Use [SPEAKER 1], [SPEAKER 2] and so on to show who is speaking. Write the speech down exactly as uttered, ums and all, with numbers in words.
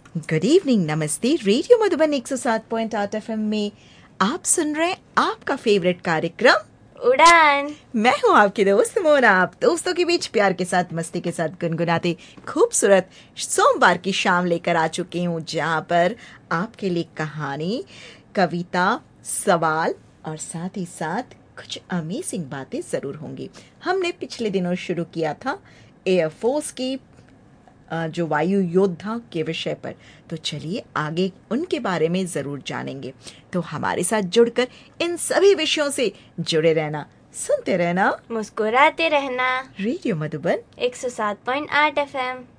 [SPEAKER 1] Good evening, नमस्ते। Radio Madhuban एक सौ सात पॉइंट आठ एफएम में आप सुन रहे हैं आपका फेवरेट कार्यक्रम
[SPEAKER 2] उड़ान।
[SPEAKER 1] मैं हूं आपकी दोस्त मोना। आप दोस्तों के बीच प्यार के साथ, मस्ती के साथ गुनगुनाते खूबसूरत सोमवार की शाम लेकर आ चुकी हूं, जहां पर आपके लिए कहानी, कविता, सवाल और साथ ही साथ कुछ अमेजिंग बातें जरूर होंगी। हमने पिछले दिनों शुरू किया था एयरफोर्स की जो वायु योद्धा के विषय पर, तो चलिए आगे उनके बारे में जरूर जानेंगे। तो हमारे साथ जुड़कर इन सभी विषयों से जुड़े रहना, सुनते रहना,
[SPEAKER 2] मुस्कुराते रहना।
[SPEAKER 1] रेडियो मधुबन
[SPEAKER 2] एक सौ सात पॉइंट आठ एफ एम।